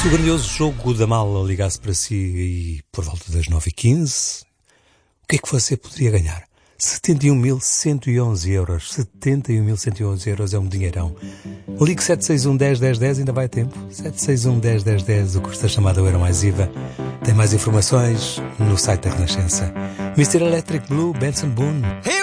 Se o grandioso jogo da mala ligasse para si e por volta das 9h15, o que é que você poderia ganhar? 71.111 euros. 71.111 euros é um dinheirão. Ligue 761 10 10 10, ainda vai a tempo. 761 10 10 10, o custo da chamada Euro mais IVA. Tem mais informações no site da Renascença. Mr. Electric Blue, Benson Boone.